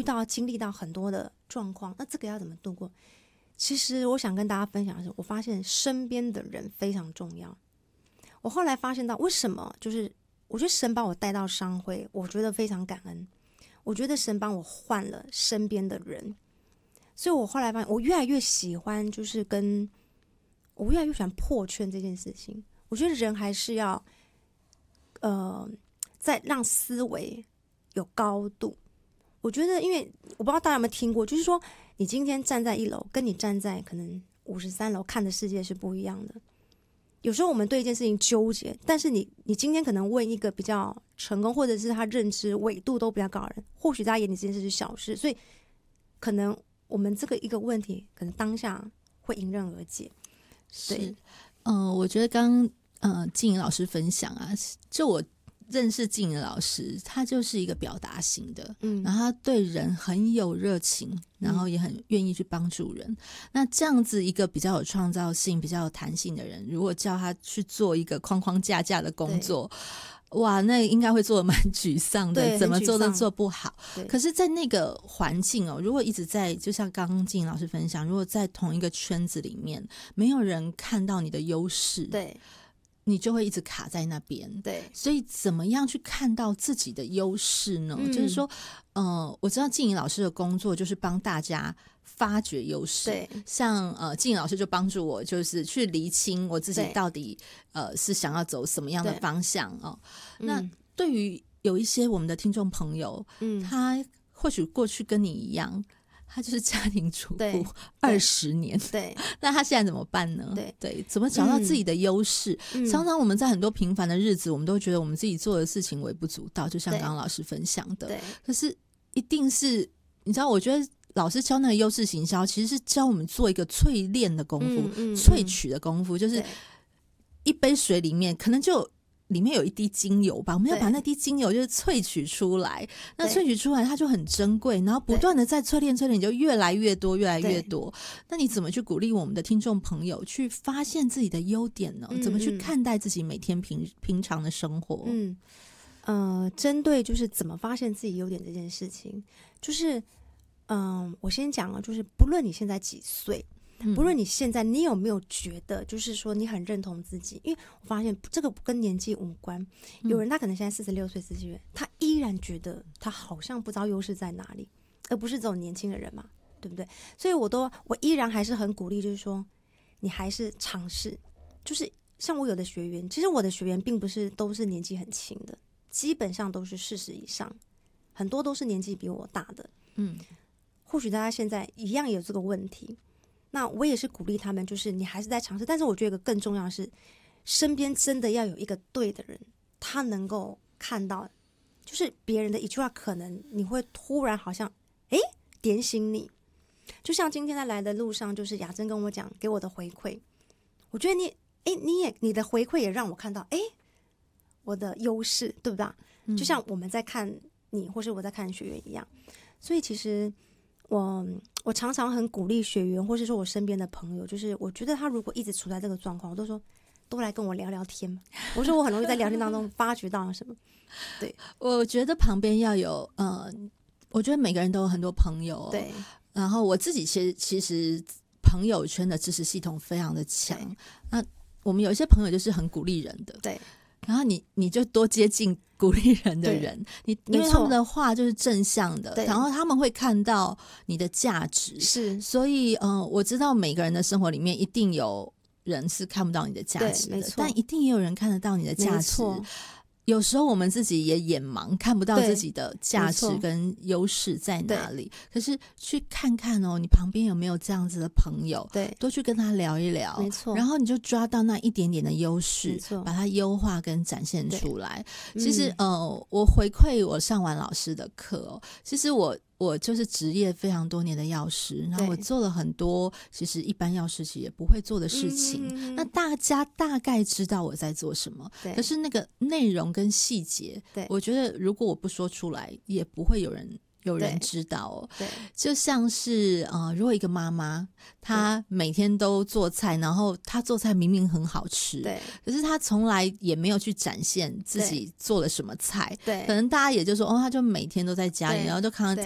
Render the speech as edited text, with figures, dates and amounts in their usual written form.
经历到很多的状况，那这个要怎么度过？其实我想跟大家分享的是，我发现身边的人非常重要。我后来发现到为什么，就是我觉得神把我带到商会，我觉得非常感恩。我觉得神帮我换了身边的人，所以我后来发现，我越来越喜欢，就是我越来越喜欢破圈这件事情。我觉得人还是要，再让思维有高度。我觉得，因为我不知道大家有没有听过，就是说，你今天站在1楼，跟你站在可能53楼看的世界是不一样的。有时候我们对一件事情纠结，但是你今天可能问一个比较成功，或者是他认知纬度都比较高的人，或许在他眼里这件事是小事，所以可能我们这个一个问题，可能当下会迎刃而解。对， 我觉得刚静怡老师分享啊，就我认识静怡老师，他就是一个表达型的，然后他对人很有热情，然后也很愿意去帮助人。那这样子一个比较有创造性、比较有弹性的人，如果叫他去做一个框框架架的工作，哇，那应该会做得蛮沮丧的，怎么做都做不好。可是在那个环境如果一直在，就像刚刚静怡老师分享，如果在同一个圈子里面，没有人看到你的优势， 对， 你就会一直卡在那边。 对， 所以怎么样去看到自己的优势呢？就是说我知道静怡老师的工作就是帮大家发掘优势。 对， 像静怡老师就帮助我，就是去厘清我自己到底是想要走什么样的方向那对于有一些我们的听众朋友，他或许过去跟你一样，他就是家庭主妇20年， 对， 那他现在怎么办呢？对，怎么找到自己的优势？常常我们在很多平凡的日子，我们都觉得我们自己做的事情微不足道，就像刚刚老师分享的。可是一定是你知道，我觉得老师教那个优势行销，其实是教我们做一个淬炼的功夫，萃取的功夫，就是一杯水里面可能就里面有一滴精油吧，我们要把那滴精油就是萃取出来，那萃取出来它就很珍贵，然后不断的在淬炼，就越来越多，越来越多。那你怎么去鼓励我们的听众朋友去发现自己的优点呢？怎么去看待自己每天平常的生活？ 针对就是怎么发现自己优点这件事情，就是我先讲了，就是不论你现在几岁，不论你现在你有没有觉得就是说你很认同自己，因为我发现这个跟年纪无关，有人他可能现在46岁47岁，他依然觉得他好像不知道优势在哪里，而不是这种年轻的人嘛，对不对？所以我依然还是很鼓励，就是说你还是尝试，就是像我有的学员，其实我的学员并不是都是年纪很轻的，基本上都是40以上，很多都是年纪比我大的，或许大家现在一样有这个问题，那我也是鼓励他们，就是你还是在尝试，但是我觉得更重要的是，身边真的要有一个对的人，他能够看到，就是别人的一句话，可能你会突然好像点醒你。就像今天在来的路上，就是雅珍跟我讲，给我的回馈，我觉得你的回馈也让我看到，我的优势，对不对？就像我们在看你，或是我在看学员一样。所以其实我常常很鼓励学员，或是说我身边的朋友，就是我觉得他如果一直处在这个状况，我都说都来跟我聊聊天。我说我很容易在聊天当中发掘到什么。对， 我觉得旁边要有我觉得每个人都有很多朋友， 对。 然后我自己其实朋友圈的支持系统非常的强。那我们有一些朋友就是很鼓励人的， 对。 然后你就多接近鼓励人的人，因为他们的话就是正向的，然后他们会看到你的价值， 是。 所以我知道每个人的生活里面一定有人是看不到你的价值的，但一定也有人看得到你的价值。有时候我们自己也眼盲，看不到自己的价值跟优势在哪里。可是去看看你旁边有没有这样子的朋友， 对， 多去跟他聊一聊， 没错。 然后你就抓到那一点点的优势，把它优化跟展现出来。其实我回馈我上完老师的课其实我就是职业非常多年的药师，然后我做了很多其实一般药师其实也不会做的事情，那大家大概知道我在做什么，可是那个内容跟细节，我觉得如果我不说出来，也不会有人知道对， 就像是如果一个妈妈她每天都做菜，然后她做菜明明很好吃， 对， 可是她从来也没有去展现自己做了什么菜， 对， 可能大家也就说她就每天都在家里，然后就看